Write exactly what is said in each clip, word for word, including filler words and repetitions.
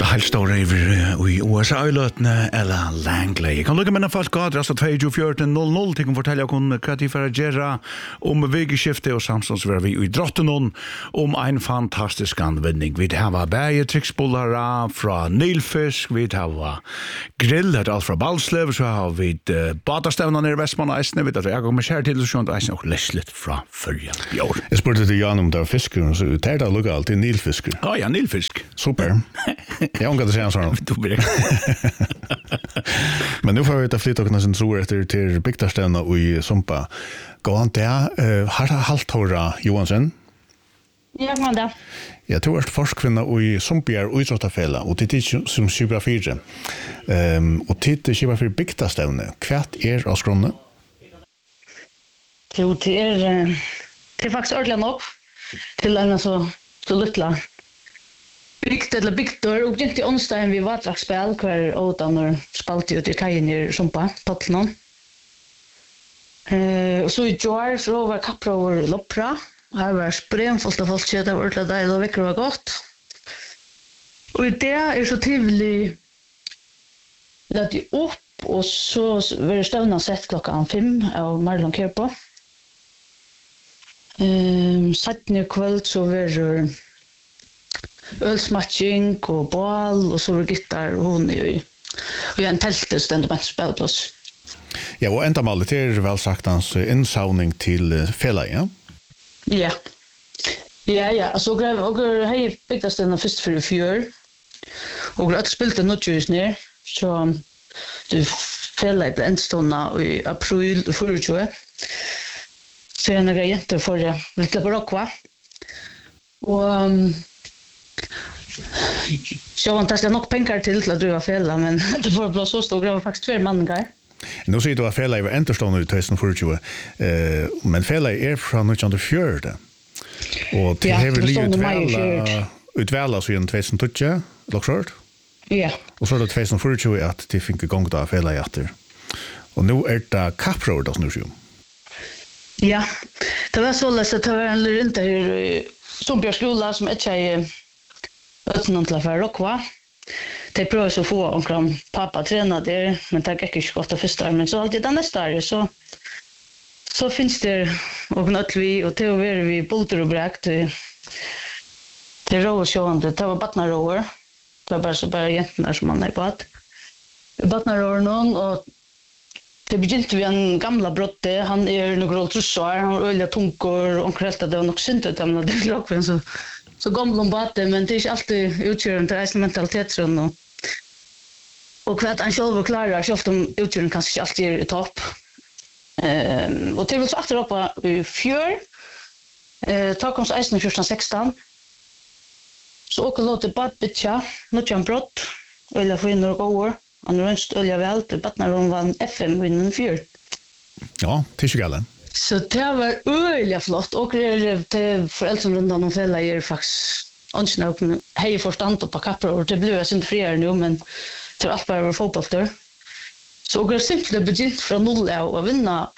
helt stor över i U S A-lötene eller Langley. Jeg kan lukke med en folk at rasta två fjorton noll noll til å fortelle om hva de får gjøre om vegeskifte og samstånds var vi i drotten om en fantastisk anvending. Vi har bæge triksbollere fra Nilfisk, vi har grill, det er alt fra Balslev, så har vi uh, badastevner nere i Vestmann og Eisne, vi har jeg kommer kjær til, så er Eisne og leslet fra førje i år. Jeg spurte til Jan om det var fisker, så det er da lukket alltid Nilfisker. Ja, ja, Nilfisk. Super. Jeg ångar det säga sån. Du blir. Men nu får vi ta flytta och nästan tror efter till Bygdarstena och i Sumpa. Gå han där har Halthora Johansson. Ja, man där. Jag tror att forskvinna och i Sumpa och Utrotafälla och det är som Sibra fyra. Ehm och titta Sibra för Bygdarstena. Kvärt är av skrona. Jo, det är det är faktiskt ordentligt nog till en så så lilla byggt eller bygdor och inte onsdagen vi var drackspel kvar åtan och spalt ut i kajen i Sumpa, Tottnon. Eh, och så i Joar så var kappra och loppra. Här var spremfullt av folk så det var ordentligt dejligt och veckor var gott. Och det är så trevligt att det upp och så var det stövna sett klockan fem av Marlon Kerpo. Ehm, satt ner kväll så var det ölsmatching och ball och så var gitarr och hon i och en tältet stände med spelplats. Ja, och ända målet är väl sagt hans insavning till Fela, ja? Ja. Ja, ja, så grev och hej byggdes den först för fjör. Och att spelade något just ner så du Fela i Blendstona i april förra året. Så en grej inte för det lite barockva. Och um, så han tar nog pengar till till att driva Fela, men det får bli så stor grej faktiskt två mannar. Nu ser du att Fela är enterstående i tjugohundrafyrtio, eh, men Fela är från nittonhundrafjorton. Och det har vi lite utväla så i tjugohundratjugo, lockshort. Ja. Och så är det tjugohundrafyrtio att det fick igång då Fela efter. Och nu är det Kaproad då nu. Ja. Det var så lätt att det var en lite här som Björskola som ett tjej öppnade till för rockva. Det prövar så få omkring pappa tränar där, men det gick inte gott att förstå. Men så alltid den nästa år så så finns det och något vi och det var vi bulter och bräkt. Det rör sig om det var barnarår. Det var bara så bara egentligen som man är på att barnarår någon och det begynte vi en gamla brotte, han är några trussar, han har öliga tunkor och krälta det var nog synd ut att det är så så gamla bate, men det är inte alltid utgörande till resten mentaliteten och och vad han själv klarar så ofta utgörande kanske inte alltid är i topp. Ehm och det vill så åter upp i fjör. Eh ta koms eisen fjorton sexton. Så åker låter bad bitcha, något jag brott eller få in några år. Han rönst olja väl till barnar hon vann F M vinnen fjör. Ja, tisgallen. Så det var öliga flott och det är föräldrar runt om Fela är faktiskt ansnöp hej förstand på kappor och det blir jag inte friare nu men det är allt bara var fotboll där. Så det är simpelt begint från noll och vinna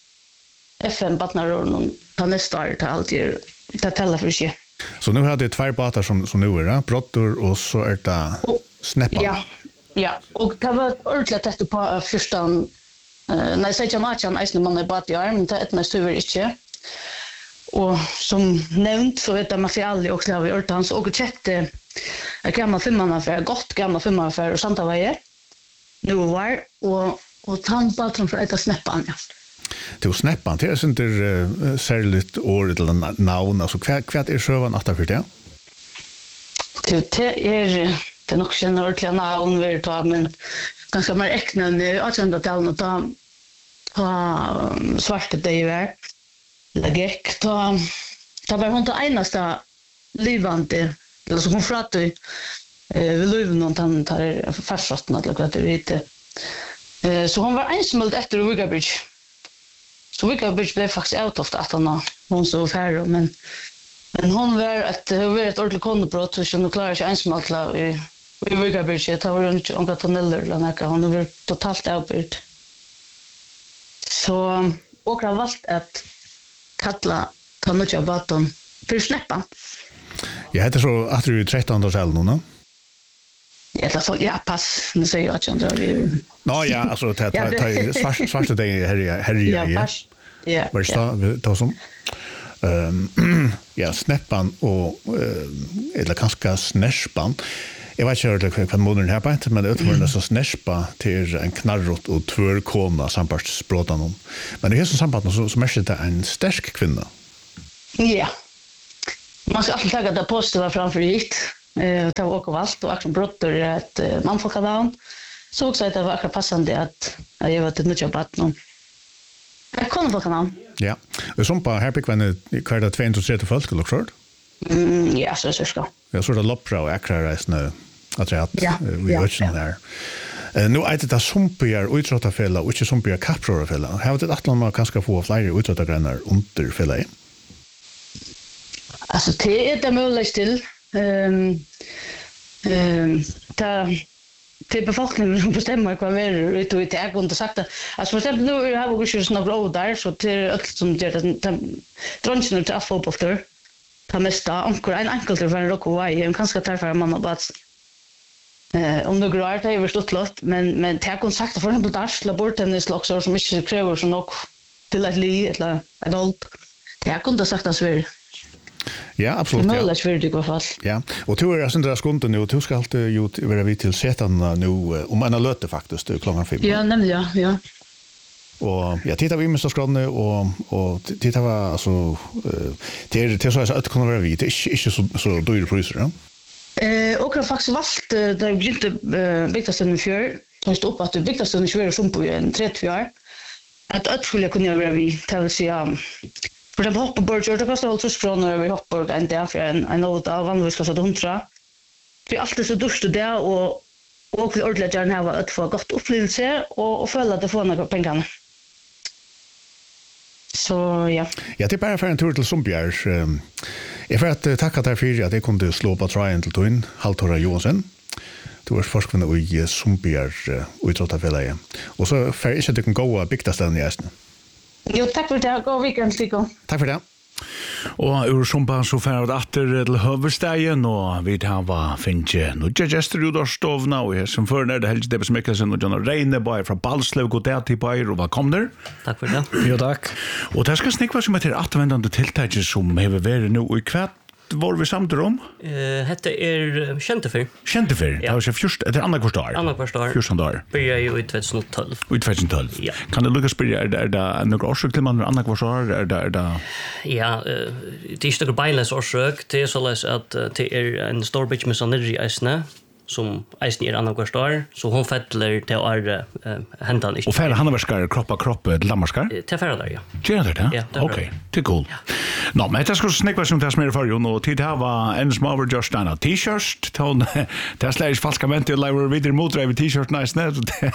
F M barnar och ta nästa år till allt är det tälla för sig. Så nu har det två båtar som som nu är brottor och så är det snäppa. Ja. Ja, och det var ordentligt tätt på förstan. Uh, när jag säger att jag är man är bara i arm, men det är ett näst huvud inte. Och som nämnt så vet jag material också har vi gjort hans och chatte. Jag gamla filmarna för gott gamla filmar för och Santa Vaje. Nu var och och tandpatron för ett snäppan ja. Det var snäppan, det är inte uh, särskilt ord eller namn, alltså kvart kvart är sövan åtta för det. Det är det är nog känner ordentligt namn vi tar men ganska mer äckna nu att ända till och ta ta svarte det ju är lägg ta ta var hon ta enaste livande eller så hon fratte eh vill ju någon han tar fastsatt något eller vad det heter eh så hon var ensam efter Wigabridge så Wigabridge blev faktiskt out of att hon hon så färre men men hon var ett var ett ordentligt konbrott så hon klarar sig ensam klar i Vi vill börja ta vara inte om katoneller eller något han var totalt avbytt. Så och har valt att kalla ta något baton för snäppa. Jag heter så att du är tretton år sedan nu. Ja, det så ja, pass. Nu säger jag att jag drar. Nå ja, alltså ta ta ta svart svart det här här Ja, ja. pass. Ja. Vad står då som? Ehm ja, snäppan och eller kanske snäspan. Jag vet inte hur kan modern här på inte, men det är så snäspa till en knarrot och tvärkona sampartsbrådan om. Men det är så samband så så mest det en stark kvinna. Ja. Man ska alltid ta det positiva framför hit. Eh ta och valt och action brotter ett man får kalla. Så också att det var akkurat passande att jag vet inte mycket about någon. Jag kommer få kanal. Ja. Och som på här på kvinna kvar tvåhundratrettio folk eller så. Mm, ja, så så ska. Jag såg det loppra och akra resten att jag Ja, vi ja, vet inte där. Eh nu är det där sumpier utrottafälla och inte sumpier kaprorafälla. Har det att man kanske få fler utrottagrenar under fälla. Alltså det är det möjligt till. Ehm ehm ta till befolkningen som bestämmer vad vi är ute och jag kunde sagt att alltså för exempel nu har vi ju några år där så till allt som gör det drönchen till fotboll där. Ta mesta ankor en enkelt för en rockaway en kanske tar för mamma bara eh om det går att över stått lott men men det har sagt för exempel där slå bort en slags som inte kräver så nog till att li eller adult. Det har kunde sagt att så Ja, absolut. Ja. Det är i alla fall. Ja, och du är sånt där skonto nu och du ska alltid ju vara vid till sättarna nu om man har löte faktiskt klockan fem. Ja, nämligen ja, ja. Och jag tittar vi måste skråna och och titta vad alltså det är det så att det kan vara vid det är inte så så dyra priser ja. Eh och jag faktiskt valt där inte viktigaste nu för just upp att det viktigaste nu för som på en trettio år att att skulle kunna vara vid till sig för det hoppar burger det kostar alltså från när vi hoppar en där för en en något av vad vi ska så hundra. Det är alltid så dust det och och ordentligt gärna ha att få gott upplevelse och och följa det få några pengar. Så ja. Ja, det är bara för en tur till Sumbjärs. Jag får att tacka dig för att jag kunde slå på Triangle Twin, Haltora Johansson. Du är forskare i Sumbjär utrottafälla. Och så får jag inte att du kan gå och bygta ställen i Östen. Jo, tack för det. God weekend, Sliko. Tack för det. Og ur Sumpa så færd atter til Høversteien, og vi har finnet noen gjester ut av stovna, og jeg som fører det helst Debbes Mikkelsen og John Reine, bare fra Balslev, god dag til Bayer, og velkommen der. Takk for det. Jo, takk. Og det skal snikva som etter atvendende tiltaket som hever vært nå i kvart, var vi samtidig om? Uh, hette er Kjentefyr. Kjentefyr, ja. Det var ikke først, etter andre kvart år. Andre kvart år. Fjørsten år. Börjar ju i tjugohundratolv. I tjugohundratolv. Ja. Kan du lukke spørre, er det, er det noen årsøk til man andre kvart år? Er det, er det... Ja, uh, det er ikke noen beinleis årsøk. Det er såleis at uh, det er en stor bitch med sånn nere i eisene, som eisen er andre kvart år, så hun fettler til å er uh, hentan ikke. Og færre hanneverskar, kropp av kropp, lammarskar? Til færre der, ja. Gjør det det? Ja, det er ok, det er cool. Ja. Nå, men jeg skal snakka som det er smer i fargen, og tid her var en som over just en t-shirt, det er slik falskament til å lave videre motrev i t-shirt nice,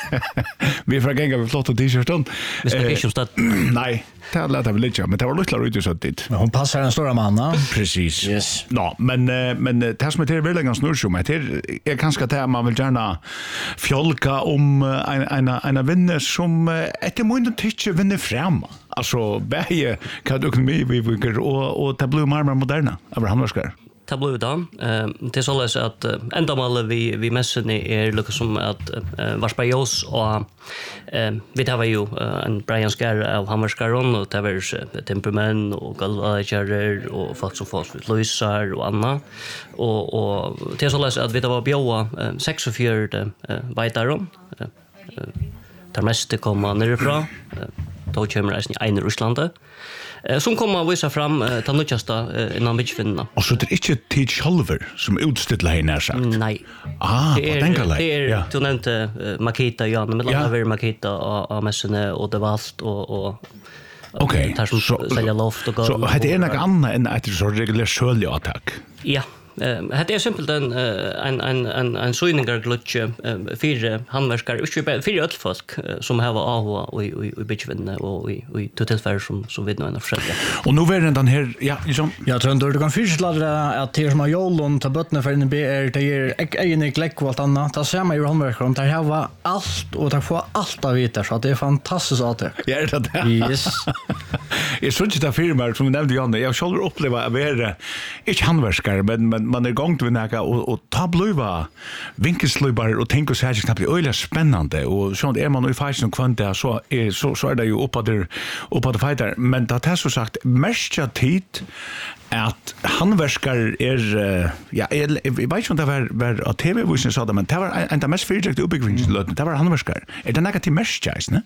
vi er fra genga vi flott t-shirten. Vi snakker ikke om støtt. Nei, det er lett av litt, men det var litt ut i søtt dit. Men hon passar den stora mannen. Precis. Yes. Nå, men, men det som er til veldig snurr som er til, er kanskje det man vil gjerne fjolka om en, en, en vinner som etter munnen tykker vinner frem. Altså, bæge hva økonomi vi bruker, og, og det blir mer og mer moderne over handverskere. Det blir det. Uh, det er såleis at uh, endamålet vi, vi messene er lukket som at uh, varspa jås, og uh, vi tar jo uh, en Brian Skær av Hammerskaren, og det var uh, temperamenn og galvadekjærer, og folk som får løysar og anna. Og, og det er såleis at vi tar bjåa uh, seksogfjørde uh, veitaron, uh, uh, der meste kommer nerifra, uh, då kommer reisen i Einer Russlandet. Som kommer att visa fram uh, till nödjasta uh, innan bitchfinna. Og så det er ikke tid sjálver som utstiller henne, er sagt? Nej. Ah, det på den kan det är ja. Du nämnde uh, Makita, ja, men ja. det är Makita av, av mässene och det valt och, och Okej, tar som så, sälja loft och så det är något annat än ett så regulär söljattack? Ja. Uh, det är simpelt en uh, en en en en syningarglutch uh, fyra handverkare, inte fyra öllfolk uh, som har A H och i i bitchvinna och i i totellfär som som vid några försälja. Och nu är den här ja, liksom Jag tror inte du kan fyrsladra att det som har jolon ta bötterna för en B R det ger egen kläck och allt annat. Det ser man ju handverkare, det här var allt och det får allt av vita så att det är fantastiskt att det. Ja, är det det? Yes. Jag såg inte firma som nämnde Janne. Jag själv uppleva att vara inte handverkare, men, men man är igång till näka och, och ta blöva vinkelslöjbar och tänka så här knappt det är öliga spännande och så är man i fajsen och kvant där så är så så är det ju uppe där uppe där fighter, men det har så sagt mest tid att handverkare är ja jag vet inte om det var var att T V-vusen sa det, men det var en av mest fyrtjäkta uppbyggningslöten, det var handverkare. Är det negativt mest ne?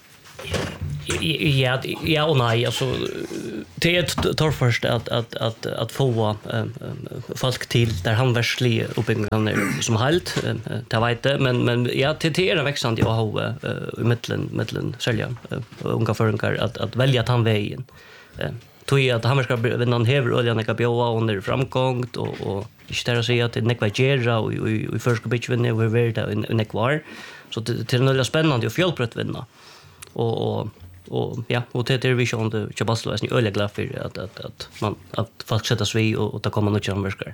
Ja, ja och nej, alltså det är tar först att att att att få äh, folk till där han värslig uppbyggnaden som halt det vet det, men men ja till till är växande jag har i mitten mitten sälja unga förenkar att att välja att han vägen. Tog jag att han ska vinna en hever oljan jag bjöa under framgång och och inte där säga att det nekva gera och i första bitch vinna över värda i nekvar, så det till något spännande och fjällbrött vinna. Och och och ja, och det är vision det Chabaslo är öliga glad för att att att man att folk sätter sig och och ta komma något jamverskar.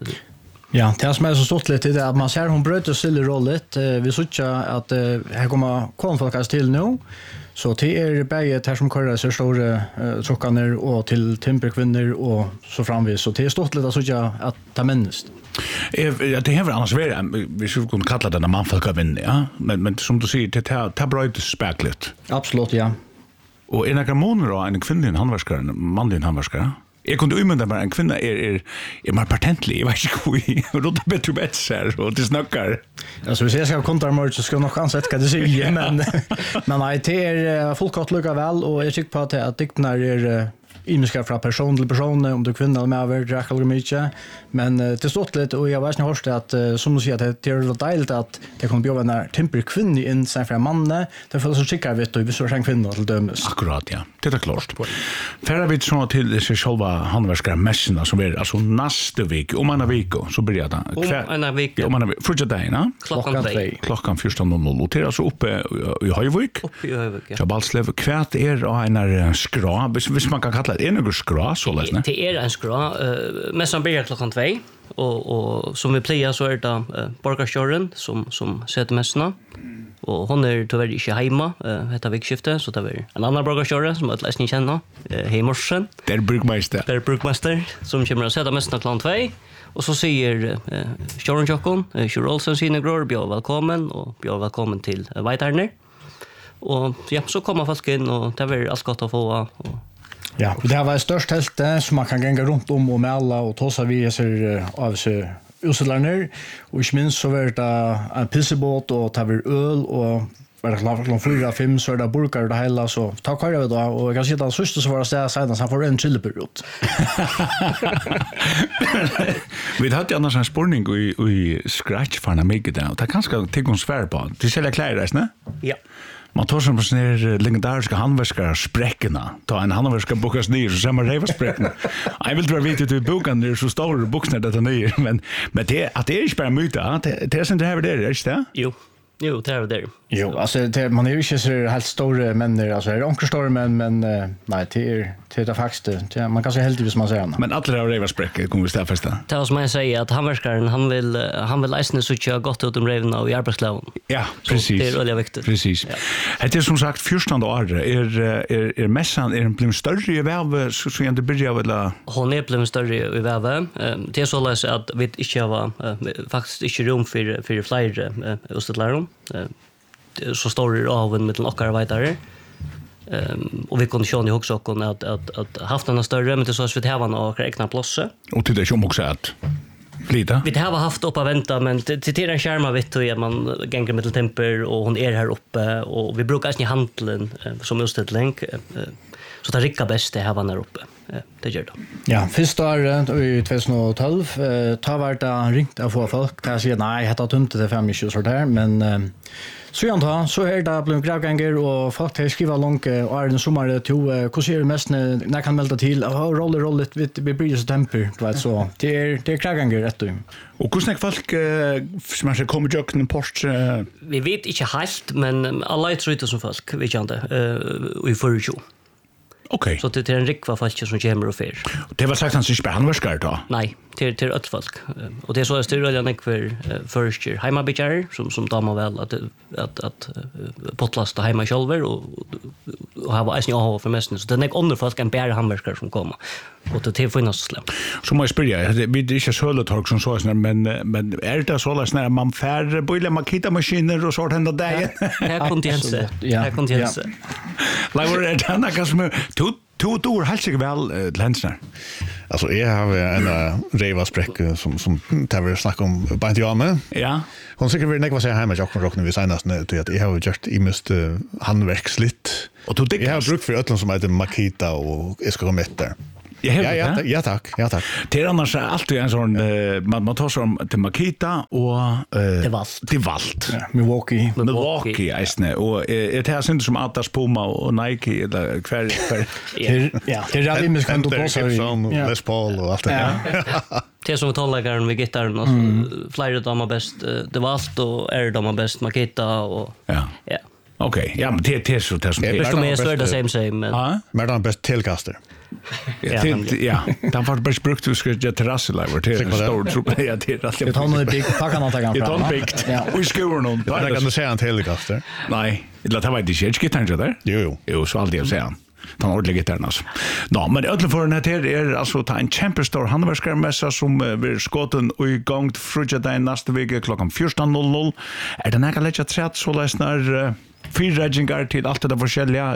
Ja, det som är så stort lite det att man ser hon bröt och sille rollet. Vi såg att här kommer konfolkas till nu. Så det är bäge här som körer så stora uh, truckarna och till timperkvinnor och så framvis. Så det är stort lite så att ta minst. Ja, det har annars varit, vi skulle kunna kalla den manfolkavinn, ja. Men, men som du säger, det tar bröjt späckligt. Absolut, ja. Och är några månader då en kvinnlig handverskare, en manlig handverskare? Jag kunde umynda mig en kvinna är är är mer patentlig, jag vet inte hur och det bättre bättre och det snackar. Alltså vi ser ska kontra mer så ska nog chans att kan det säga men men nej det är folk att lucka väl och jag tycker på att att det är imiska från person till person om du kvinna med över dräcka eller mycket, men det står lite och jag vet inte hörst att som du säger att det är dejligt att det kommer bli en temper kvinna in sen för manne det får så skickar vet du vi så en kvinna till dömes. Akkurat ja. Det är klart. För vi så till sig själva handverskare mässorna som är alltså nästa vecka om en vecka så börjar det. Om en vecka. Om en första dagen, ja. Klockan två. Klockan fjorton noll noll och det är alltså uppe i Höjvik. Uppe i Höjvik. Ja. Balslev kvärt är en skra, hvis man kan kalla det en skra så läsna. Det är en skra. Mässan börjar klockan två och och som vi plejar så är det uh, Borgarstjorden som som sätter mässorna. Och hon är tyvärr inte hemma uh, detta veckskifte så det är en annan Borgarstjorde som att läsning känna uh, hemorsen. Det är brukmästare. Det är brukmästare som kommer att sätta mässorna klockan två. Och så säger uh, Stjorden Jockon, uh, Sjur Olsen synegror, björ välkommen och björ välkommen till uh, Veitarner. Och ja, så kommer folk in och det är allt gott att få och ja, det här var ett störst tält som man kan gänga runt om och med alla och tåsa vi ser av sig utsättarna. Och inte minst så var det en pissebåt och det var öl och var det klart fyra, fem så är det burkar och det hela så ta kvar det då och jag kan säga att den sista så var det städa sidan så han får en chilliperiod. Vi hade annars en spårning i, i Scratch för en mycket där och det är ganska tillgångsvärd på. Det säljer kläder, ne? Ja. Man tar som på såna här legendariska handverskare spräckorna. Ta en handverskare bokas ner så ser man reva spräckorna. Jag vill dra vitt ut boken där så stora boxnar detta ner. Men, men det, att det är inte bara myta, det, det är som det här där, är det inte det? Jo. Jo, det är det. Jo, alltså det, man är ju inte så helt stora män, alltså det är onkel stora män, men uh, nej, det är det är faktiskt det, man kan säga helt vis man säger. Men alla har reva spräckor kommer vi stäffesta. Det är som jag säger att handverskaren han vill han vill läsna så tjocka gott ut om revna och i arbetslöven. Ja, precis. Det är väldigt viktigt. Precis. Ja. Det är som sagt fjortonde år är är är mässan är en blivit större i väv så så inte börjar väl. Hon är blivit större i väv. Det är så läs att vi inte har faktiskt inte rum för för fler utställare. Så står det av en mellan och arbetare. Ehm och vi kunde sjå ni också kon att att att haft en större men det så att vi har några egna platser. Och till det som också att lite. Vi har haft upp att vänta men till till den skärma vet du att man gänger med temper och hon är här uppe och vi brukar i handeln som utställning så det rickar bäst det här var där uppe. Det gör det. Ja, första året i tjugohundratolv eh tar vart det ringt att få folk där säger nej, jag har tömt det fem minuter så där men eh, så jag tar så är det blir gravgånger och folk har skrivit långt och är den sommar till hur ser det mest när kan melda till och roller roller vi vi blir så temper du vet så det är det är gravgånger rätt du. Och hur snackar folk som har kommit jag en post vi vet inte helt men alla tror det som folk vet jag inte eh i förrjul. Okej. Så det är en rikva folk som kommer och fer. Det var sagt han sig spärnverskar då. Nej, till till ett folk. Och det är så att styra jag nick för först year hemmabijar som som damer väl att att att potlasta hemma själva och och har varit jag har för mest så det är under folk en bära hamburgare som kommer och det till finnas slem. Så må jag spyrja, vi är inte söletorg som så sån men men är det så där man färre boila makita maskiner och sånt ända där. Här kunde jag se. Här kunde jag se. Like det är något som to to to helt sig väl länsnar. Alltså jag har en reva spräck som som tar vi snacka om på inte jag med. Ja. Hon säger vi nästa säga hemma jag kan rockna vi senast nu att jag har gjort i mest handverksligt. Och då det jag har brukt för öllon som heter Makita och jag ska gå med där. Ja, ja, ja, ja, tack. Ja, tack. Det är annars alltid en sån man man tar som till Makita och det valt. Det valt. Milwaukee. Milwaukee isne och det här inte som Atlas Puma och Nike eller kvar kvar. Ja, det är ju mycket ändå så Les Paul och allt det. Det som tolkaren med gitarren och flera damer bäst det valt och är damer bäst Makita och ja. Ja. Okej, ja men det är så det som är. Det är så det same same men. Ja. Men den bäst tillkaster. Ja, ja. Den var bara brukt att skriva terrassliver till en stor trupp. Ja, det är rätt. Det har nog big packan att ta fram. Det har bigt. Och skor någon. Då kan du säga en tillkaster. Nej, det var inte shit gitarr där. Jo jo. Jo, så alltid att säga. Den ordentliga gitarren alltså. Nå, men ödla för den här är alltså ta en kämpestor handverksmässa som blir skoten och igång Fridagen nästa vecka klockan fjorton noll noll. Är det näka lägga trätt så läsnar fyrräddningar till allt det där forskjelliga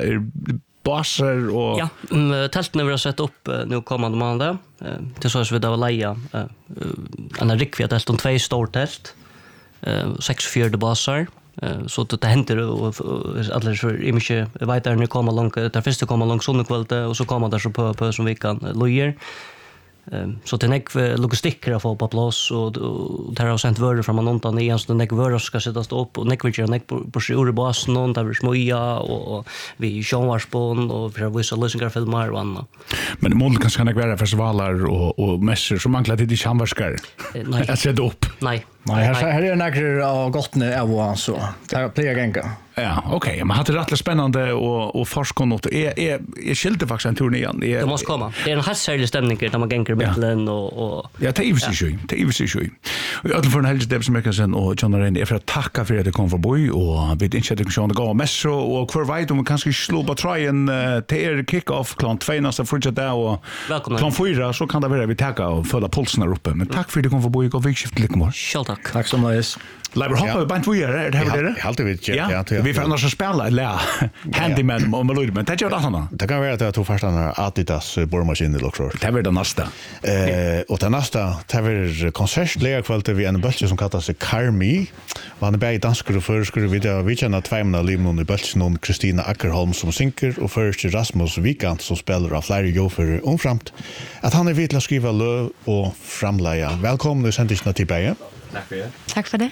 baser och ja, um, tälten vi har sett upp uh, nu kommande måndag. Uh, det så är vi då leja uh, uh, en rik vi har tält om två stora tält. Uh, sex fjärde baser. Uh, så det händer och alla så är mycket vet där nu kommer långt där första kommer långt söndag och så kommer där så på på som vi kan lojer. Um, så det är logistiker att få på plats och där har sent vörder från annontan igen så det är vörder ska sättas upp och näck vill jag näck på på sjurbasen och där smoja och vi showvarspon och för vissa lösningar filmar och annat. Men det måste kanske kan vara festivaler och och mässor som manglar till de samverkar. Nej. Jag sätter upp. Nej. Nej, här här är några av gottne av och så. Där blir gänga. Ja, okej. Okay. Men hade det rätt spännande och och forskon något. Är är är skilte faktiskt en turné igen. Det måste komma. Det är en härlig stämning där man gänger mittlen och och ja, det är ju så. Det är ju så. Och jag för en hel del som jag sen och John Rain är för att tacka för att det kom förbi och vi inte hade kunnat gå med så och kvar vet om kanske slå på try en till kick off klockan två nästa Friday och klockan fyra så kan det vara vi tacka och följa pulsen där uppe. Men tack för att det kom förbi och vikskift lite mer. Själv tack. Tack så mycket. Lever hoppa på inte vi är det här det. Halt vi ja. Vi får annars spela lä. Handyman och melodi men det gör det annat. Det kan vara att jag tog första när Adidas borrmaskin i Lockshore. Det var det nästa. Eh och det nästa det var konsertläge kvällte vi en bulke som kallas Carmi. Man är bäj danskar och för skulle vi det vi känner två månader liv under bulken någon Kristina Ackerholm som synker och först Rasmus Vikant som spelar av flera jo för omframt. Att han är vill skriva löv och framlägga. Välkommen och sända till bäj. Tack för det. Tack för det.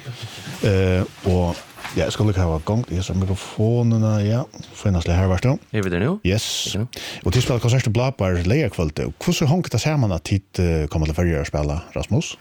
Eh och ja, jag skulle ha gång i som mikrofonerna ja. Finnas det här vart då? Är vi där nu? Yes. Och till spel konsert och blabbar lägga kvällte. Hur så honkt det ser man att hit kommer till förra spela Rasmus?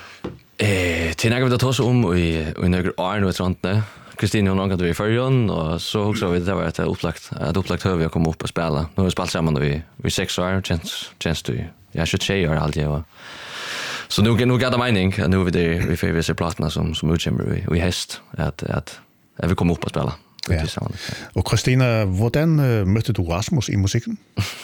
Eh, till några vi då tar så om i i några år nu tror inte. Kristina hon angående vi förrjon och så också vi det var ett upplagt ett upplagt hur vi kommer upp och spela. Nu har vi spelat samman då vi vi sex år chans chans du. Jag skulle säga allt jag. Så nu kan nu gadda mening nu vi det vi får vi se plattorna som som utkommer vi vi häst att att jag vill komma upp och spela. Ja. Och Kristina, hvordan uh, mødte du Rasmus i musikken?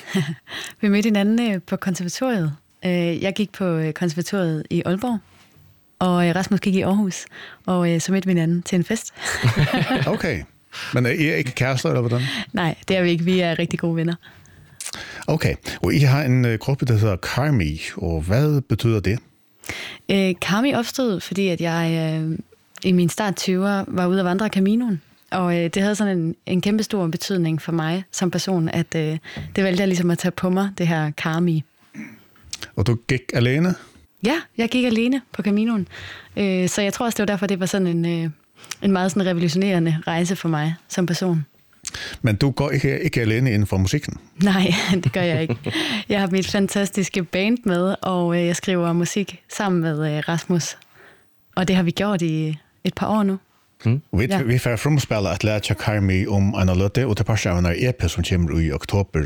Vi mødte hinanden på konservatoriet. Jeg gik på konservatoriet i Aalborg, og Rasmus gik i Aarhus, og så mødte vi hinanden til en fest. Okay. Men er I ikke kærester, eller hvordan? Nej, det er vi ikke. Vi er rigtig gode venner. Okay. Og I har en uh, gruppe, der hedder Carmi, og hvad betyder det? Uh, Carmi opstod, fordi at jeg uh, i min start tyverne var ude at vandre Caminoen. Og øh, det havde sådan en, en kæmpe stor betydning for mig som person, at øh, det valgte jeg ligesom at tage på mig, det her Carmi. Og du gik alene? Ja, jeg gik alene på Caminoen. Øh, så jeg tror også, det var derfor, det var sådan en, øh, en meget sådan revolutionerende rejse for mig som person. Men du går ikke, ikke alene inden for musikken? Nej, det gør jeg ikke. Jeg har mit fantastiske band med, og øh, jeg skriver musik sammen med øh, Rasmus. Og det har vi gjort i et par år nu. Mm. Vi ja. vi får frumspela att lära Carmi om en löte och det passar av när E P som kommer i oktober.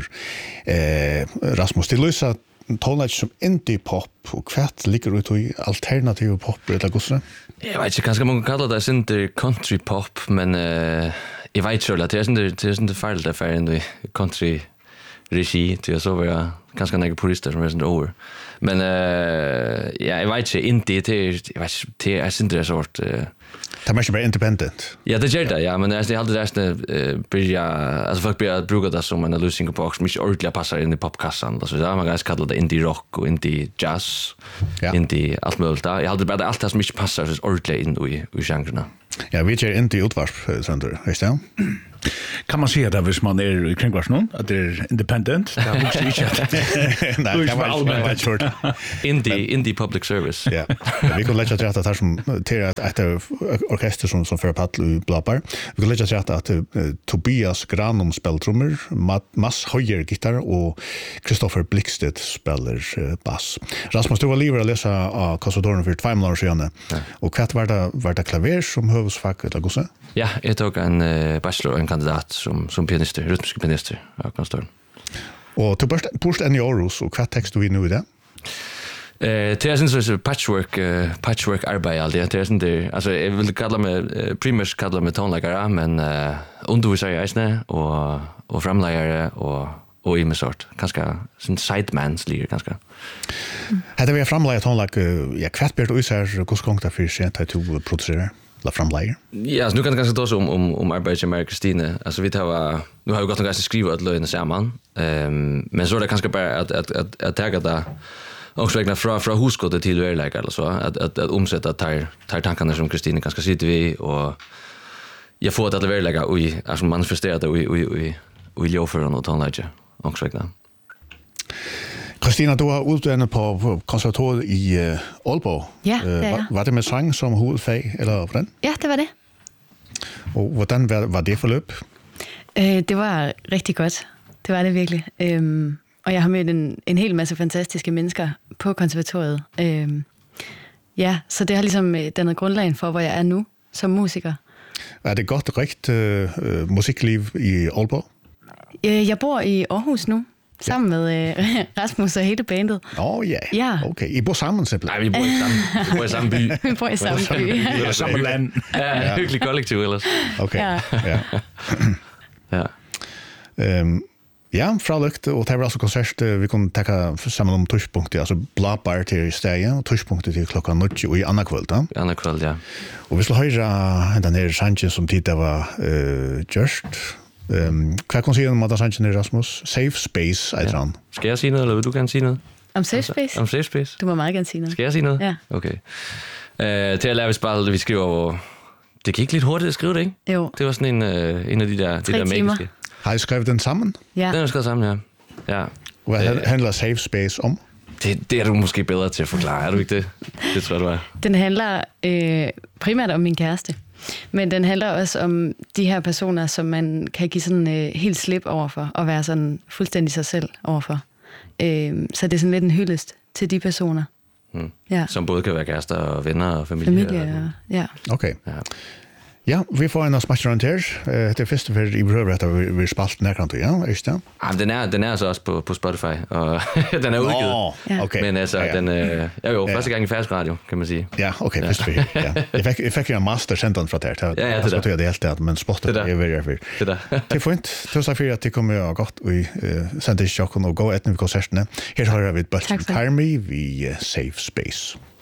Eh Rasmus till Luisa tonage som indie pop och kvart ligger ut i alternativ pop eller gosse. Jag vet inte kanske man kan kalla det indie country pop men eh jag vet inte, det är inte det är inte fel där för en country regi till så var jag ganska några purister som är sånt över. Men eh ja, jag vet inte inte det jag vet det är inte det sort Det är bara independent. Ja, det gör det, ja, men jag hade det där börja alltså folk börjar bruka det som en losing box, mycket ordentligt passar in i popkassan och så där man ganska kallar det indie rock och indie jazz. Ja. Indie allt möjligt. Jag hade bara allt det som mycket passar så ordentligt in i i genrerna. Ja, vi kör inte utvarp sönder, visst det? Kan man säga det hvis man är i kringvars någon att det är independent? Det är också inte. Nej, det var allmänt short. Indie indie public service. Ja. Vi kan lägga till att det som till ett ett orkester som som för paddel i Blåbar. Vi kan lägga till att Tobias Granum spelar trummor, Mats Höjer gitarr och Kristoffer Blixstedt spelar bass. Rasmus du var livet att läsa av konservatorien för två månader sedan. Och vad var det var det klaver som huvudfag eller gosse? Ja, jag tog en uh, bachelor en kandidat som som pianist, rytmisk pianist av konservatorien. Och du först först en i Aarhus och vad text du vi nu i det? Eh, det är sån så patchwork uh, patchwork arbete all det. Det är sån det alltså jag vill kalla mig uh, primers kalla mig tonläggare men uh, undervisar jag isne och och framläggare och och i med sort ganska sån sidemans ligger ganska. Hade vi framlägga tonlägg ja kvartbert och så här koskongta för sent att du producerar la framlägger. Ja, så nu kan det ganska ta om om om arbetet med Kristine. Alltså vi tar nu har jag gått och ganska skriva ett lögn samman. Ehm men så är det kanske bara att att att att ta det också vägna från från huskottet till verklighet eller så att att att omsätta tar tar tankarna som Kristine ganska sitter vi och jag får det att verkliga och alltså manifestera det och och och och jag för något annat också vägna. Kristina, du har utdannet på konservatoriet i uh, Aalborg. Ja, det er uh, var, var det med sang som hovedfag, eller hvordan? Ja, det var det. Og hvordan var, var det forløb? Øh, det var rigtig godt. Det var det virkelig. Øhm, og jeg har mødt en, en hel masse fantastiske mennesker på konservatoriet. Øhm, ja, så det har ligesom dannet grundlagen for, hvor jeg er nu som musiker. Er det godt rigt uh, musikliv i Aalborg? Øh, jeg bor i Aarhus nu. Sammen med øh, Rasmus og hele bandet. Åh, oh, ja. Ja. Okay, I bor sammen simpelthen? Nej, vi bor i samme, vi bor i samme by. Vi bor i samme by. Eller samme land. Ja, hyggelig kollektiv ellers. Okay, ja. ja. ja. um, ja, fralukt, og det var altså konsert, vi kunne takke sammen om tushpunktet, altså Blåbar til stedet, og tushpunktet til klokka nødt og i andre kveld, da? I andre kveld, ja. Og vi skulle høre den her sangen som tidligere var uh, gjørst. Um, hvad kan du sige om at sangen Rasmus? Safe Space, er det han? Skal jeg sige noget, eller vil du gerne sige noget? Om Safe Space? Om Safe Space? Du må meget gerne sige noget. Skal jeg sige noget? Ja. Okay. Uh, til at lære, vi spille, vi skriver over... Det gik lidt hurtigt at skrive det, ikke? Jo. Det var sådan en, uh, en af de der, de der magiske. Har I skrevet den sammen? Ja. Den er skrevet sammen, ja. Ja. Hvad uh, handler Safe Space om? Det, det er du måske bedre til at forklare, er du ikke det? Det tror jeg, du er. Den handler øh, primært om min kæreste. Men den handler også om de her personer, som man kan give sådan øh, helt slip overfor, og være sådan fuldstændig sig selv overfor. Øh, så det er sådan lidt en hyldest til de personer. Hmm. Ja. Som både kan være kærester og venner og familie. Familie, og, ja. Okay. Ja. Ja, vi får en av smatcheren her. Det er første for i prøver at vi vi spalt nærkant, ja, er det? Ja, den er den er så også på på Spotify og den er udgivet. Oh, okay. Men altså ja, ja. den øh, ja jo første gang i fast radio, kan man sige. Ja, okay, ja. Første for. Ja. Jeg fik jeg fik en master sendt fra der. Ja, ja, det er det helt det, men Spotify er veldig for. Det der. Det er fint. Tusen for at det kommer godt og sendte sjokken og gå etter konsertene. Her har vi Butch Carmi vi Safe Space.